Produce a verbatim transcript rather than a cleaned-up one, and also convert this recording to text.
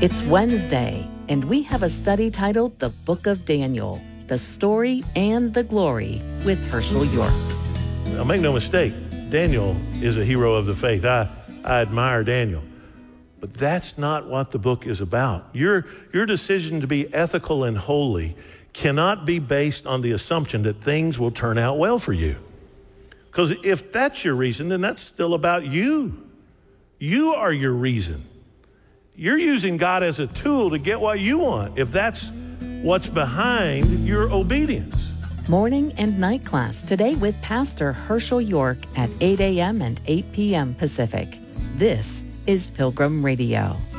It's Wednesday, and we have a study titled The Book of Daniel, The Story and the Glory with Herschel York. Now, make no mistake, Daniel is a hero of the faith. I, I admire Daniel. But that's not what the book is about. Your, your decision to be ethical and holy cannot be based on the assumption that things will turn out well for you. Because if that's your reason, then that's still about you. You are your reason. You're using God as a tool to get what you want, if that's what's behind your obedience. Morning and night class today with Pastor Herschel York at eight a.m. and eight p.m. Pacific. This is Pilgrim Radio.